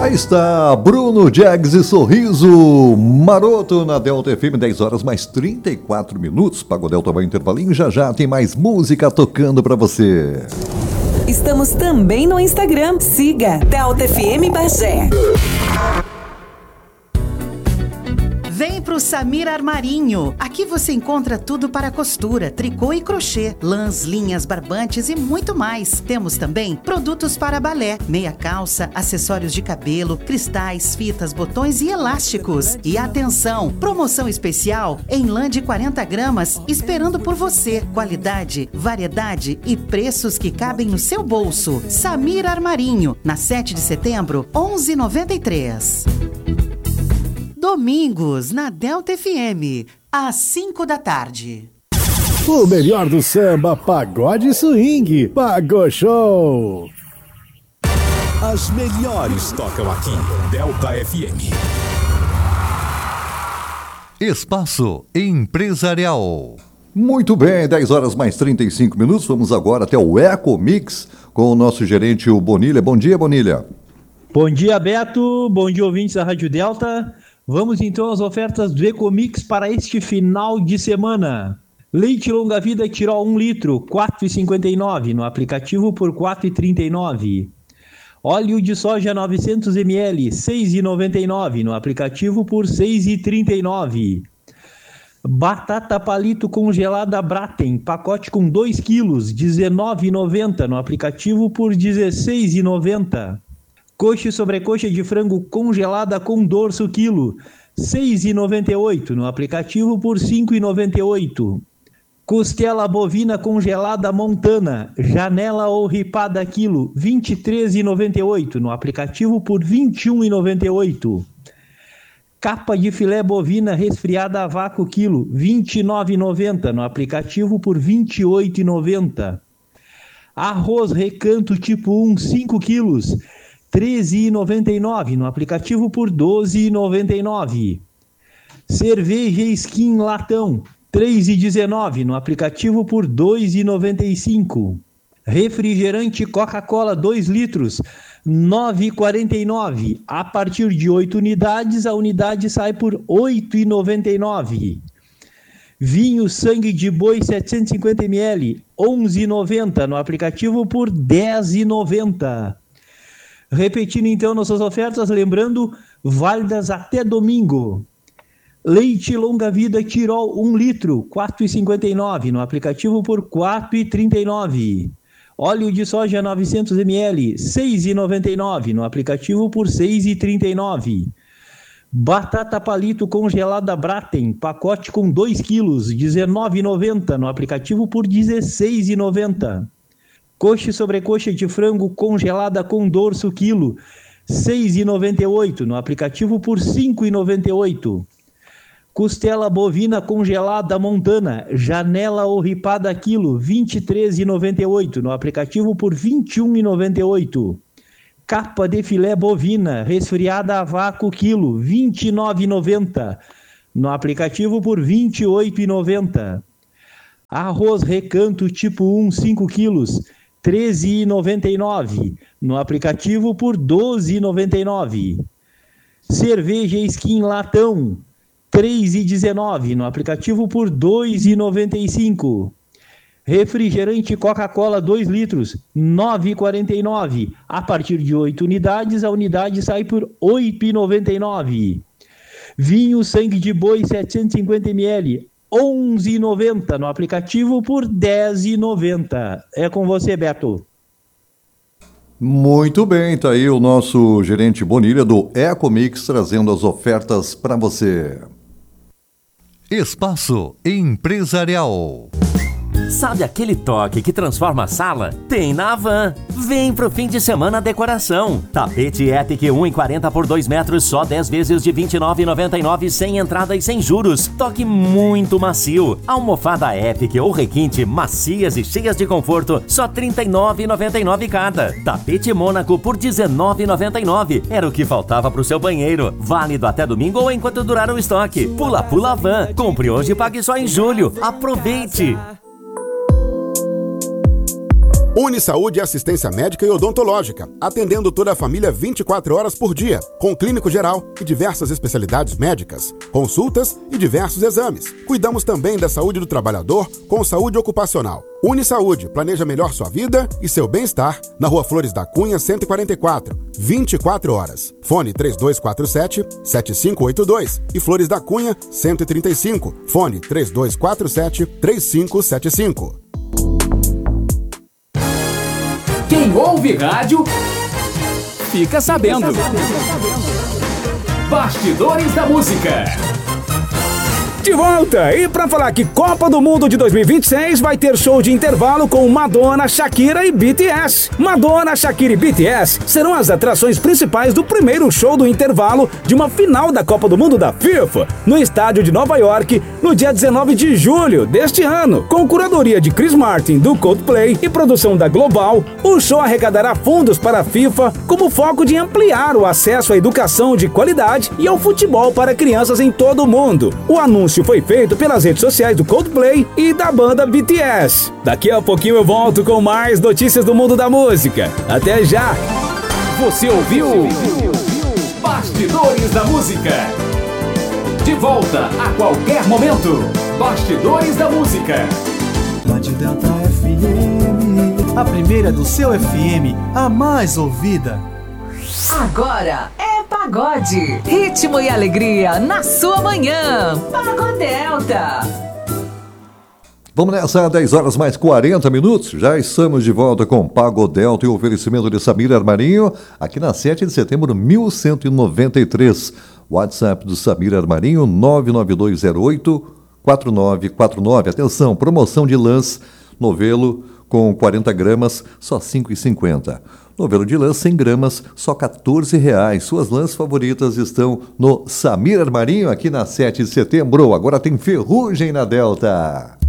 Aí está Bruno Jags e Sorriso Maroto na Delta FM, 10 horas mais 34 minutos. Pagodel tomar um intervalinho, já tem mais música tocando pra você. Estamos também no Instagram. Siga Delta FM Bagé. Vem pro Samir Armarinho. Aqui você encontra tudo para costura, tricô e crochê, lãs, linhas, barbantes e muito mais. Temos também produtos para balé, meia calça, acessórios de cabelo, cristais, fitas, botões e elásticos. E atenção, promoção especial em lã de 40 gramas, esperando por você. Qualidade, variedade e preços que cabem no seu bolso. Samir Armarinho, na 7 de setembro, 11,93. Domingos, na Delta FM, às 5 da tarde. O melhor do samba, pagode e swing. Pagou Show. As melhores tocam aqui. Delta FM. Espaço Empresarial. Muito bem, 10 horas mais 35 minutos. Vamos agora até o Eco Mix com o nosso gerente, o Bonilha. Bom dia, Bonilha. Bom dia, Beto. Bom dia, ouvintes da Rádio Delta. Vamos então às ofertas do Ecomix para este final de semana. Leite longa vida Tirol 1 litro, R$ 4,59 no aplicativo por R$ 4,39. Óleo de soja 900 ml, R$ 6,99 no aplicativo por R$ 6,39. Batata palito congelada Braten, pacote com 2 quilos, R$ 19,90 no aplicativo por R$ 16,90. Coxa e sobrecoxa de frango congelada com dorso quilo, R$ 6,98 no aplicativo por R$ 5,98. Costela bovina congelada Montana, janela ou ripada quilo, R$ 23,98 no aplicativo por R$ 21,98. Capa de filé bovina resfriada a vácuo quilo, R$ 29,90 no aplicativo por R$ 28,90. Arroz recanto tipo 1, 5 quilos, R$ 13,99 no aplicativo por R$ 12,99. Cerveja Skin latão, R$ 3,19 no aplicativo por R$ 2,95. Refrigerante Coca-Cola 2 litros, R$ 9,49. A partir de 8 unidades, a unidade sai por R$ 8,99. Vinho Sangue de Boi 750 ml, R$ 11,90 no aplicativo por R$ 10,90. Repetindo então nossas ofertas, lembrando, válidas até domingo. Leite longa vida Tirol 1 litro, R$ 4,59 no aplicativo por R$ 4,39. Óleo de soja 900 ml, R$ 6,99 no aplicativo por R$ 6,39. Batata palito congelada Braten, pacote com 2 quilos, R$ 19,90 no aplicativo por R$ 16,90. Coxa e sobrecoxa de frango congelada com dorso quilo, R$ 6,98 no aplicativo por R$ 5,98. Costela bovina congelada Montana, janela ou ripada quilo, R$ 23,98 no aplicativo por R$ 21,98. Capa de filé bovina resfriada a vácuo quilo, R$ 29,90 no aplicativo por R$ 28,90. Arroz recanto tipo 1, 5 quilos, R$ 13,99 no aplicativo por R$ 12,99. Cerveja Skin latão, R$ 3,19 no aplicativo por R$ 2,95. Refrigerante Coca-Cola 2 litros, R$ 9,49. A partir de 8 unidades, a unidade sai por R$ 8,99. Vinho Sangue de Boi 750 ml, R$ 11,90 no aplicativo por R$ 10,90. É com você, Beto. Muito bem, tá aí o nosso gerente Bonilha do Ecomix trazendo as ofertas para você. Espaço Empresarial. Sabe aquele toque que transforma a sala? Tem na Havan. Vem pro fim de semana decoração. Tapete Epic 1,40 por 2 metros, só 10 vezes de R$ 29,99, sem entrada e sem juros. Toque muito macio. Almofada Epic ou requinte, macias e cheias de conforto, só R$ 39,99 cada. Tapete Mônaco por R$ 19,99. Era o que faltava pro seu banheiro. Válido até domingo ou enquanto durar o estoque. Pula Pula Havan. Compre hoje e pague só em julho. Aproveite! Unisaúde é assistência médica e odontológica, atendendo toda a família 24 horas por dia, com clínico geral e diversas especialidades médicas, consultas e diversos exames. Cuidamos também da saúde do trabalhador com saúde ocupacional. Unisaúde planeja melhor sua vida e seu bem-estar na Rua Flores da Cunha, 144, 24 horas. Fone 3247-7582 e Flores da Cunha, 135. Fone 3247-3575. Quem ouve rádio, fica sabendo. Bastidores da Música. De volta! E pra falar que Copa do Mundo de 2026 vai ter show de intervalo com Madonna, Shakira e BTS. Madonna, Shakira e BTS serão as atrações principais do primeiro show do intervalo de uma final da Copa do Mundo da FIFA, no estádio de Nova York, no dia 19 de julho deste ano. Com curadoria de Chris Martin, do Coldplay, e produção da Global, o show arregadará fundos para a FIFA como foco de ampliar o acesso à educação de qualidade e ao futebol para crianças em todo o mundo. O anúncio foi feito pelas redes sociais do Coldplay e da banda BTS. Daqui a pouquinho eu volto com mais notícias do mundo da música. Até já! Você ouviu? Bastidores da Música. De volta a qualquer momento. Bastidores da Música. Rádio Delta FM, a primeira do seu FM, a mais ouvida. Agora é pagode, ritmo e alegria na sua manhã. Pagodelta. Vamos nessa, 10 horas mais 40 minutos. Já estamos de volta com Pagodelta e o oferecimento de Samir Armarinho, aqui na 7 de setembro, 1193. WhatsApp do Samir Armarinho, 99208-4949. Atenção, promoção de lãs, novelo com 40 gramas, só R$ 5,50. Novelo de lã 100 gramas, só R$ 14,00. Suas lãs favoritas estão no Samir Armarinho, aqui na 7 de setembro. Agora tem Ferrugem na Delta.